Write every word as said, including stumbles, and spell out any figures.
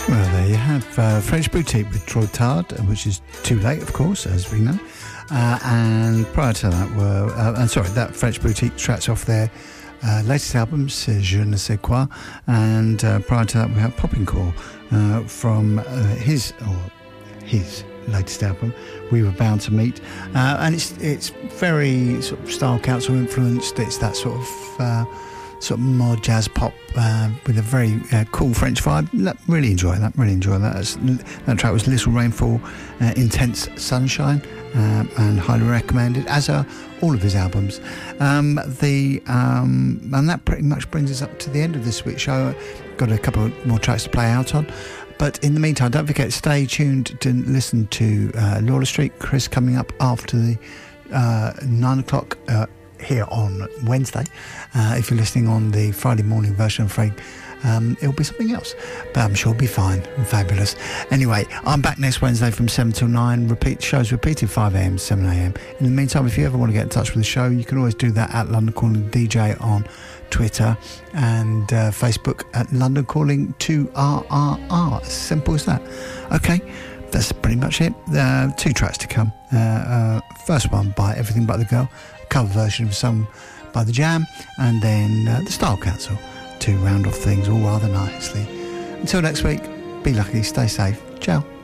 Well, there you have uh, French Boutique with Troy Tard, which is too late, of course, as we know. Uh, and prior to that were, uh, and sorry, that French Boutique tracks off their uh, latest album, C'est Je ne sais quoi. And uh, prior to that, we have Popping Core uh, from uh, his, or his latest album, We Were Bound to Meet. Uh, and it's it's very sort of Style Council influenced. It's that sort of uh, sort of mod jazz pop uh, with a very uh, cool French vibe. Really enjoy that. Really enjoy that. That's, that track was Little Rainfall, uh, Intense Sunshine, um, and highly recommended, as are all of his albums. Um, the um, and that pretty much brings us up to the end of this week's show. Got a couple more tracks to play out on. But in the meantime, don't forget, stay tuned to listen to uh, Laura Street. Chris coming up after the uh, nine o'clock uh, here on Wednesday. Uh, if you're listening on the Friday morning version, I'm afraid um, it'll be something else. But I'm sure it'll be fine and fabulous. Anyway, I'm back next Wednesday from seven till nine. Repeat shows repeated five a.m, seven a.m. In the meantime, if you ever want to get in touch with the show, you can always do that at London Calling D J on Twitter and uh, Facebook at London Calling two R R R. As simple as that. Okay, that's pretty much it. Uh, two tracks to come. Uh, uh, first one by Everything But the Girl, a cover version of a song by The Jam, and then uh, the Style Council to round off things all rather nicely. Until next week, be lucky, stay safe. Ciao.